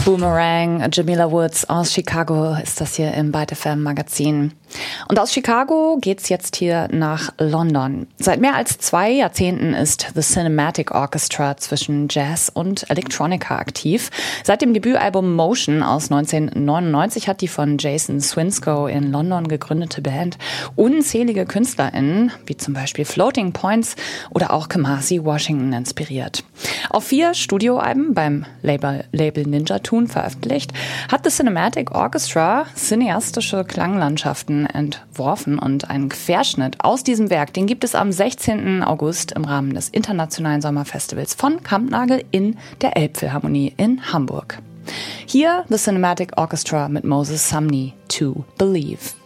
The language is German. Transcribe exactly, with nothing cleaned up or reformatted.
Boomerang, Jamila Woods aus Chicago ist das hier im Byte F M Magazin. Und aus Chicago geht's jetzt hier nach London. Seit mehr als zwei Jahrzehnten ist The Cinematic Orchestra zwischen Jazz und Electronica aktiv. Seit dem Debütalbum Motion aus neunzehnhundertneunundneunzig hat die von Jason Swinscoe in London gegründete Band unzählige KünstlerInnen, wie zum Beispiel Floating Points oder auch Kamasi Washington inspiriert. Auf vier Studioalben beim Label, Label Ninja Tune veröffentlicht, hat The Cinematic Orchestra cineastische Klanglandschaften entworfen und einen Querschnitt aus diesem Werk, den gibt es am sechzehnten August im Rahmen des Internationalen Sommerfestivals von Kampnagel in der Elbphilharmonie in Hamburg. Hier The Cinematic Orchestra mit Moses Sumney, To Believe.